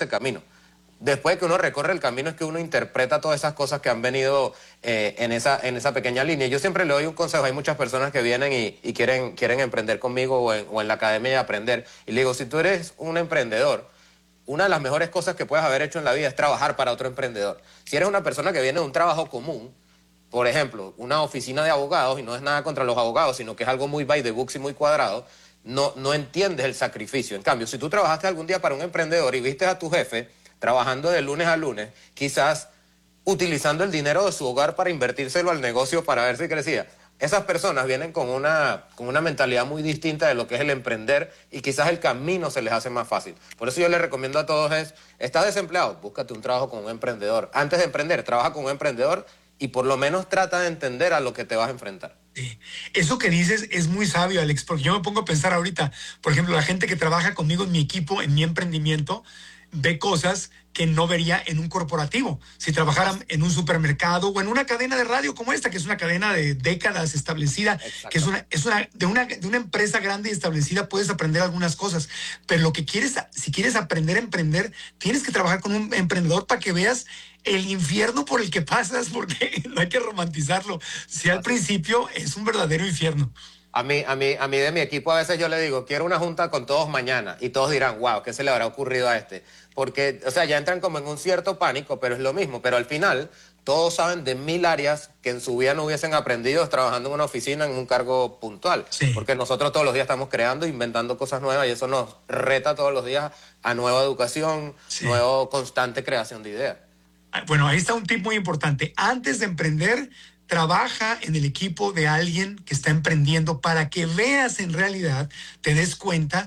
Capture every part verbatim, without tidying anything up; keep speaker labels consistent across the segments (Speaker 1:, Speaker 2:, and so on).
Speaker 1: ese camino. Después que uno recorre el camino es que uno interpreta todas esas cosas que han venido eh, en, esa, en esa pequeña línea. Yo siempre le doy un consejo. Hay muchas personas que vienen y, y quieren, quieren emprender conmigo o en, o en la academia y aprender. Y le digo, si tú eres un emprendedor, una de las mejores cosas que puedes haber hecho en la vida es trabajar para otro emprendedor. Si eres una persona que viene de un trabajo común, por ejemplo, una oficina de abogados, y no es nada contra los abogados, sino que es algo muy by the books y muy cuadrado, no, no entiendes el sacrificio. En cambio, si tú trabajaste algún día para un emprendedor y viste a tu jefe trabajando de lunes a lunes, quizás utilizando el dinero de su hogar para invertírselo al negocio para ver si crecía. Esas personas vienen con una, con una mentalidad muy distinta de lo que es el emprender y quizás el camino se les hace más fácil. Por eso yo les recomiendo a todos es, ¿estás desempleado? Búscate un trabajo con un emprendedor. Antes de emprender, trabaja con un emprendedor y por lo menos trata de entender a lo que te vas a enfrentar.
Speaker 2: Sí. Eso que dices es muy sabio, Alex, porque yo me pongo a pensar ahorita, por ejemplo, la gente que trabaja conmigo en mi equipo, en mi emprendimiento, ve cosas que no vería en un corporativo. Si trabajaran en un supermercado o en una cadena de radio como esta, que es una cadena de décadas establecida, que es una, es una, de una, de una empresa grande y establecida, puedes aprender algunas cosas. Pero lo que quieres, si quieres aprender a emprender, tienes que trabajar con un emprendedor para que veas el infierno por el que pasas, porque no hay que romantizarlo. Si al principio es un verdadero infierno.
Speaker 1: A mí, a, mí, a mí de mi equipo a veces yo le digo, quiero una junta con todos mañana. Y todos dirán, wow, ¿qué se le habrá ocurrido a este? Porque, o sea, ya entran como en un cierto pánico, pero es lo mismo. Pero al final, todos saben de mil áreas que en su vida no hubiesen aprendido trabajando en una oficina en un cargo puntual.
Speaker 2: Sí.
Speaker 1: Porque nosotros todos los días estamos creando, inventando cosas nuevas y eso nos reta todos los días a nueva educación,
Speaker 2: Sí.
Speaker 1: nueva constante creación de ideas.
Speaker 2: Bueno, ahí está un tip muy importante. Antes de emprender, trabaja en el equipo de alguien que está emprendiendo para que veas en realidad, te des cuenta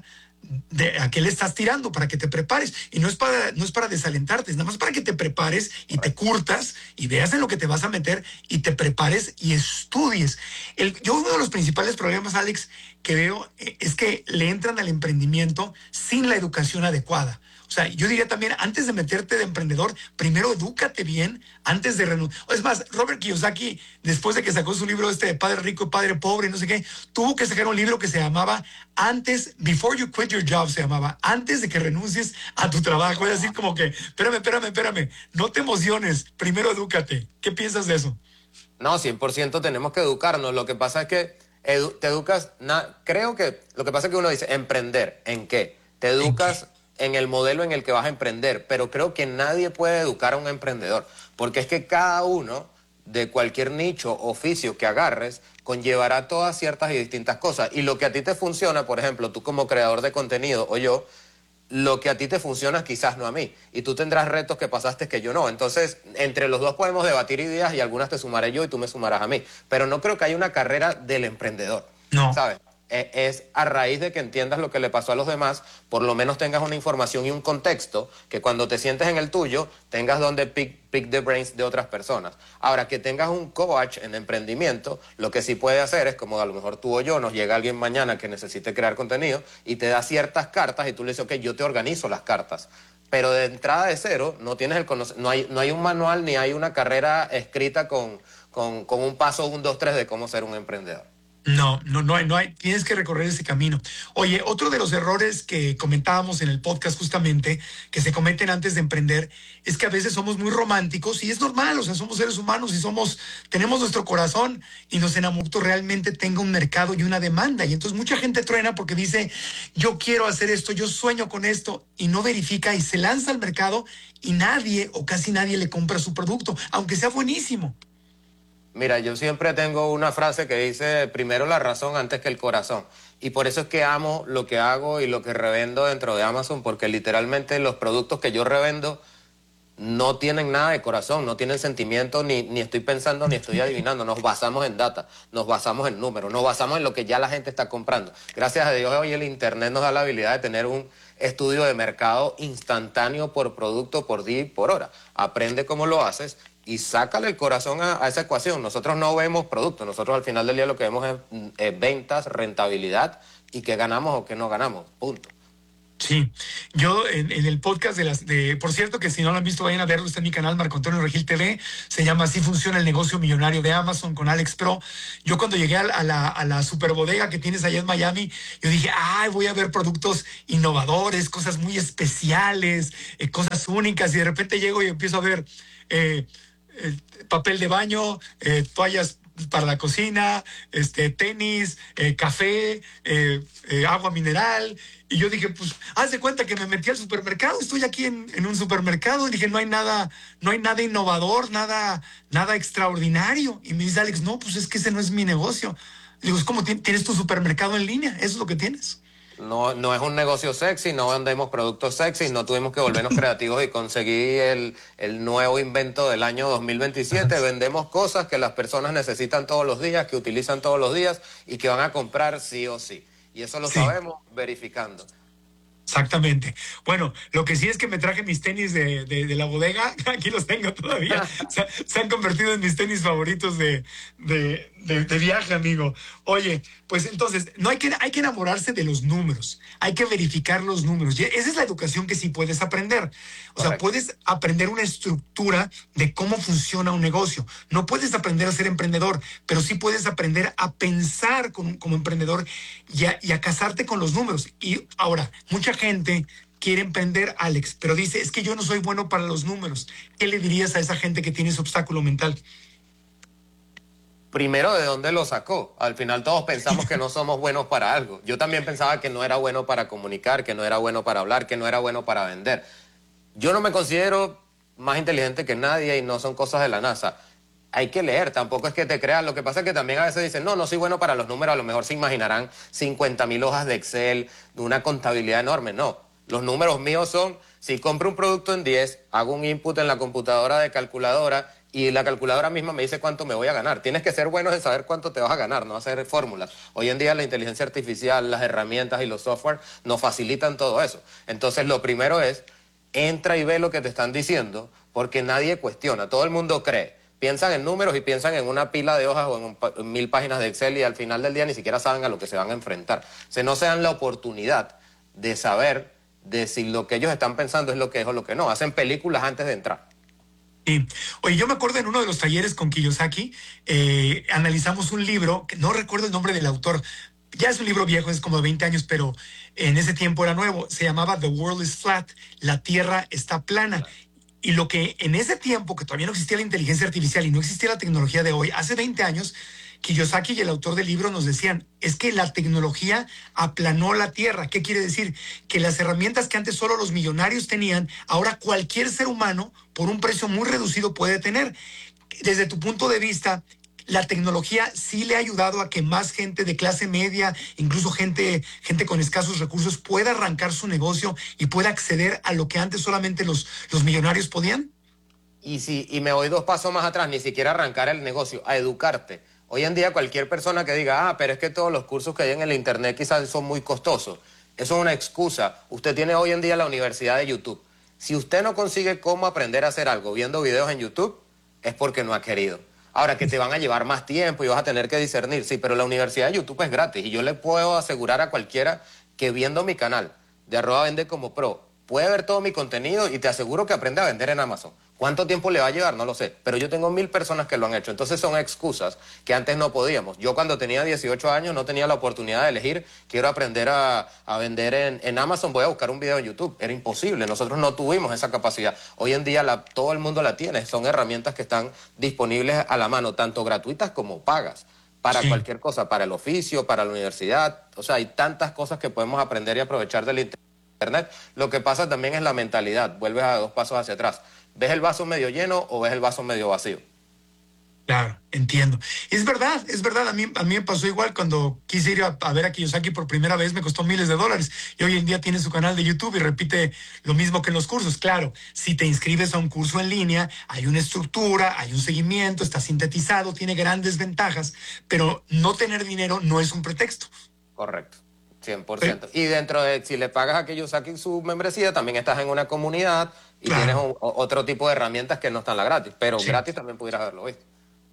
Speaker 2: de a qué le estás tirando, para que te prepares. Y no es para, no es para desalentarte, es nada más para que te prepares y te curtas y veas en lo que te vas a meter y te prepares y estudies. El, yo uno de los principales problemas, Alex, que veo eh, es que le entran al emprendimiento sin la educación adecuada. O sea, yo diría también, antes de meterte de emprendedor, primero edúcate bien, antes de renunciar. Es más, Robert Kiyosaki, después de que sacó su libro este de Padre Rico y Padre Pobre, no sé qué, tuvo que sacar un libro que se llamaba Antes, Before You Quit Your Job, se llamaba, antes de que renuncies a tu trabajo. Es decir, como que, espérame, espérame, espérame, no te emociones, primero edúcate. ¿Qué piensas de eso?
Speaker 1: No, cien por ciento tenemos que educarnos. Lo que pasa es que edu te educas, na creo que lo que pasa es que uno dice, emprender, ¿en qué? Te educas en el modelo en el que vas a emprender, pero creo que nadie puede educar a un emprendedor, porque es que cada uno de cualquier nicho, oficio que agarres, conllevará todas ciertas y distintas cosas, y lo que a ti te funciona, por ejemplo, tú como creador de contenido o yo, lo que a ti te funciona quizás no a mí, y tú tendrás retos que pasaste que yo no, entonces entre los dos podemos debatir ideas y algunas te sumaré yo y tú me sumarás a mí, pero no creo que haya una carrera del emprendedor,
Speaker 2: no.
Speaker 1: ¿sabes? Es a raíz de que entiendas lo que le pasó a los demás, por lo menos tengas una información y un contexto, que cuando te sientes en el tuyo, tengas donde pick, pick the brains de otras personas. Ahora, que tengas un coach en emprendimiento, lo que sí puede hacer es, como a lo mejor tú o yo, nos llega alguien mañana que necesite crear contenido y te da ciertas cartas y tú le dices, ok, yo te organizo las cartas. Pero de entrada de cero, no tienes el conoc- no hay, no hay un manual ni hay una carrera escrita con, con, con un paso, un, dos, tres de cómo ser un emprendedor.
Speaker 2: No, no, no hay, no hay, tienes que recorrer ese camino. Oye, otro de los errores que comentábamos en el podcast justamente, que se cometen antes de emprender, es que a veces somos muy románticos y es normal, o sea, somos seres humanos y somos, tenemos nuestro corazón y nos enamoramos que realmente tenga un mercado y una demanda. Y entonces mucha gente truena porque dice, yo quiero hacer esto, yo sueño con esto, y no verifica y se lanza al mercado y nadie o casi nadie le compra su producto, aunque sea buenísimo.
Speaker 1: Mira, yo siempre tengo una frase que dice, primero la razón antes que el corazón. Y por eso es que amo lo que hago y lo que revendo dentro de Amazon, porque literalmente los productos que yo revendo no tienen nada de corazón, no tienen sentimiento, ni, ni estoy pensando, ni estoy adivinando. Nos basamos en data, nos basamos en números, nos basamos en lo que ya la gente está comprando. Gracias a Dios hoy el Internet nos da la habilidad de tener un estudio de mercado instantáneo por producto, por día y por hora. Aprende cómo lo haces y sácale el corazón a, a esa ecuación. Nosotros no vemos productos, nosotros al final del día lo que vemos es eh, ventas, rentabilidad y qué ganamos o qué no ganamos, punto.
Speaker 2: Sí, yo en, en el podcast de las, de, por cierto que si no lo han visto vayan a verlo, está en mi canal Marco Antonio Regil T V, se llama Así funciona el negocio millonario de Amazon con Alex Pro. Yo cuando llegué a, la, a la, a la super bodega que tienes allá en Miami, yo dije, ay, voy a ver productos innovadores, cosas muy especiales, eh, cosas únicas, y de repente llego y empiezo a ver eh, eh, papel de baño, eh, toallas para la cocina, este, tenis, eh, café, eh, eh, agua mineral. Y yo dije, pues, haz de cuenta que me metí al supermercado, estoy aquí en, en un supermercado, y dije, no hay nada, no hay nada innovador, nada, nada extraordinario. Y me dice Alex, no, pues es que ese no es mi negocio. Digo, es como tienes tu supermercado en línea, eso es lo que tienes.
Speaker 1: No, no es un negocio sexy, no vendemos productos sexy, no tuvimos que volvernos creativos y conseguir el, el nuevo invento del año dos mil veintisiete. Vendemos cosas que las personas necesitan todos los días, que utilizan todos los días y que van a comprar sí o sí. Y eso lo
Speaker 2: Sí.
Speaker 1: sabemos verificando.
Speaker 2: Exactamente. Bueno, lo que sí es que me traje mis tenis de, de, de la bodega, aquí los tengo todavía, se, se han convertido en mis tenis favoritos de, de, de, de viaje, amigo. Oye, pues entonces, no hay que, hay que enamorarse de los números, hay que verificar los números. Y esa es la educación que sí puedes aprender. O sea,
Speaker 1: Correcto.
Speaker 2: puedes aprender una estructura de cómo funciona un negocio. No puedes aprender a ser emprendedor, pero sí puedes aprender a pensar con, como emprendedor y a, y a casarte con los números. Y ahora, mucha gente quiere emprender, Alex, pero dice, es que yo no soy bueno para los números. ¿Qué le dirías a esa gente que tiene ese obstáculo mental?
Speaker 1: Primero, ¿de dónde lo sacó? Al final todos pensamos que no somos buenos para algo. Yo también pensaba que no era bueno para comunicar, que no era bueno para hablar, que no era bueno para vender. Yo no me considero más inteligente que nadie y no son cosas de la NASA. Hay que leer, tampoco es que te creas. Lo que pasa es que también a veces dicen, no, no soy bueno para los números, a lo mejor se imaginarán cincuenta mil hojas de Excel, una contabilidad enorme. No, los números míos son, si compro un producto en diez, hago un input en la computadora de calculadora y la calculadora misma me dice cuánto me voy a ganar. Tienes que ser bueno en saber cuánto te vas a ganar, no hacer fórmulas. Hoy en día la inteligencia artificial, las herramientas y los software nos facilitan todo eso. Entonces lo primero es, entra y ve lo que te están diciendo, porque nadie cuestiona, todo el mundo cree. Piensan en números y piensan en una pila de hojas o en, un, en mil páginas de Excel y al final del día ni siquiera saben a lo que se van a enfrentar. O sea, no se dan la oportunidad de saber de si lo que ellos están pensando es lo que es o lo que no. Hacen películas antes de entrar.
Speaker 2: Sí. Oye, yo me acuerdo en uno de los talleres con Kiyosaki, eh, analizamos un libro, que no recuerdo el nombre del autor, ya es un libro viejo, es como de veinte años, pero en ese tiempo era nuevo, se llamaba The World is Flat, la Tierra está plana. Y lo que en ese tiempo, que todavía no existía la inteligencia artificial y no existía la tecnología de hoy, hace veinte años, Kiyosaki y el autor del libro nos decían, es que la tecnología aplanó la Tierra. ¿Qué quiere decir? Que las herramientas que antes solo los millonarios tenían, ahora cualquier ser humano, por un precio muy reducido, puede tener. Desde tu punto de vista, la tecnología sí le ha ayudado a que más gente de clase media, incluso gente, gente con escasos recursos, pueda arrancar su negocio y pueda acceder a lo que antes solamente los, los millonarios podían.
Speaker 1: Y, si, y me voy dos pasos más atrás, ni siquiera arrancar el negocio, a educarte. Hoy en día cualquier persona que diga, ah, pero es que todos los cursos que hay en el internet quizás son muy costosos. Eso es una excusa. Usted tiene hoy en día la universidad de YouTube. Si usted no consigue cómo aprender a hacer algo viendo videos en YouTube, es porque no ha querido. Ahora, que te van a llevar más tiempo y vas a tener que discernir, sí, pero la universidad de YouTube es gratis y yo le puedo asegurar a cualquiera que viendo mi canal de arroba vende como pro, puede ver todo mi contenido y te aseguro que aprende a vender en Amazon. ¿Cuánto tiempo le va a llevar? No lo sé, pero yo tengo mil personas que lo han hecho. Entonces son excusas que antes no podíamos. Yo cuando tenía dieciocho años no tenía la oportunidad de elegir, quiero aprender a, a vender en, en Amazon, voy a buscar un video en YouTube. Era imposible, nosotros no tuvimos esa capacidad. Hoy en día la, todo el mundo la tiene, son herramientas que están disponibles a la mano, tanto gratuitas como pagas, para sí. cualquier cosa, para el oficio, para la universidad. O sea, hay tantas cosas que podemos aprender y aprovechar del internet. Lo que pasa también es la mentalidad, vuelves a dos pasos hacia atrás. ¿Ves el vaso medio lleno o ves el vaso medio vacío?
Speaker 2: Claro, entiendo. Es verdad, es verdad. A mí, a mí me pasó igual cuando quise ir a, a ver a Kiyosaki por primera vez, me costó miles de dólares. Y hoy en día tiene su canal de YouTube y repite lo mismo que en los cursos. Claro, si te inscribes a un curso en línea, hay una estructura, hay un seguimiento, está sintetizado, tiene grandes ventajas, pero no tener dinero no es un pretexto.
Speaker 1: Correcto. cien por ciento. Sí. Y dentro de, si le pagas a Kiyosaki su membresía, también estás en una comunidad y claro. tienes un, otro tipo de herramientas que no están la gratis, pero sí. gratis también pudieras haberlo visto.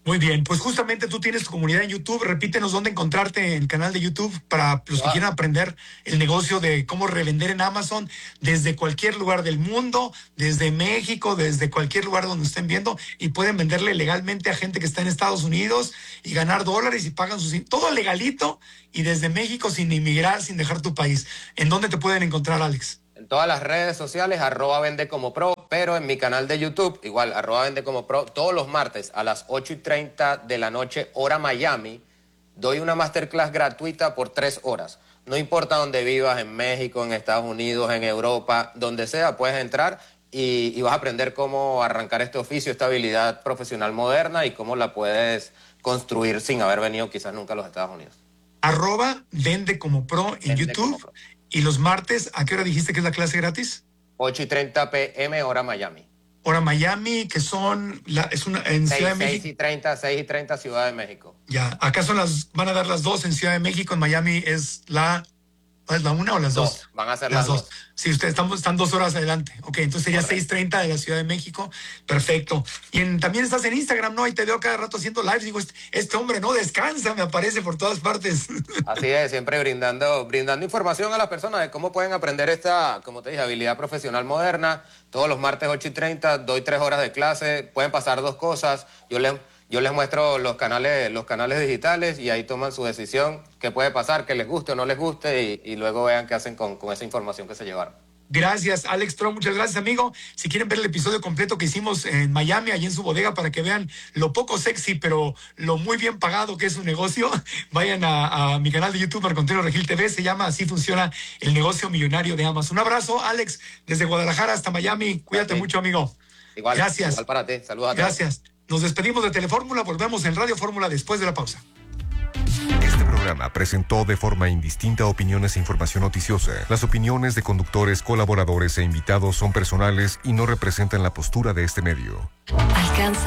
Speaker 2: Muy bien, pues justamente tú tienes tu comunidad en YouTube. Repítenos dónde encontrarte en el canal de YouTube para los que
Speaker 1: Ah.
Speaker 2: quieran aprender el negocio de cómo revender en Amazon desde cualquier lugar del mundo, desde México, desde cualquier lugar donde estén viendo, y pueden venderle legalmente a gente que está en Estados Unidos y ganar dólares y pagan sus... Todo legalito y desde México sin inmigrar, sin dejar tu país. ¿En dónde te pueden encontrar, Alex?
Speaker 1: En todas las redes sociales, arroba vende como pro, pero en mi canal de YouTube, igual, arroba vende como pro, todos los martes a las ocho y treinta de la noche, hora Miami, doy una masterclass gratuita por tres horas. No importa dónde vivas, en México, en Estados Unidos, en Europa, donde sea, puedes entrar y, y vas a aprender cómo arrancar este oficio, esta habilidad profesional moderna y cómo la puedes construir sin haber venido quizás nunca a los Estados Unidos.
Speaker 2: Arroba vende como pro en
Speaker 1: Vende
Speaker 2: YouTube.
Speaker 1: como pro.
Speaker 2: Y los martes, ¿a qué hora dijiste que es la clase gratis?
Speaker 1: ocho y treinta pm, hora Miami.
Speaker 2: Hora Miami, que son, la, es una, en Ciudad de México.
Speaker 1: seis y treinta, seis y treinta, Ciudad de México.
Speaker 2: Ya, acá son las, van a dar las dos en Ciudad de México, en Miami es la, ¿es la una o las dos?
Speaker 1: Dos, van a ser las dos.
Speaker 2: Sí, ustedes están, están dos horas adelante. Ok, entonces sería seis treinta de la Ciudad de México. Perfecto. Y en, también estás en Instagram, ¿no? Y te veo cada rato haciendo lives. Digo, este, este hombre no descansa, me aparece por todas partes.
Speaker 1: Así es, siempre brindando, brindando información a las personas de cómo pueden aprender esta, como te dije, habilidad profesional moderna. Todos los martes ocho y treinta doy tres horas de clase. Pueden pasar dos cosas. Yo les, yo les muestro los canales, los canales digitales y ahí toman su decisión. Qué puede pasar, que les guste o no les guste y, y luego vean qué hacen con, con esa información que se llevaron.
Speaker 2: Gracias, Alex Tro, muchas gracias, amigo. Si quieren ver el episodio completo que hicimos en Miami, allí en su bodega, para que vean lo poco sexy, pero lo muy bien pagado que es su negocio, vayan a, a mi canal de YouTube, Marco Antonio Regil T V, se llama Así Funciona el Negocio Millonario de Amazon. Un abrazo, Alex, desde Guadalajara hasta Miami. Cuídate mucho, amigo.
Speaker 1: Igual,
Speaker 2: gracias.
Speaker 1: Igual para ti, saludos a todos.
Speaker 2: Gracias. Nos despedimos de Telefórmula, volvemos en Radio Fórmula después de la pausa.
Speaker 3: Este programa presentó de forma indistinta opiniones e información noticiosa. Las opiniones de conductores, colaboradores e invitados son personales y no representan la postura de este medio.
Speaker 4: Alcanza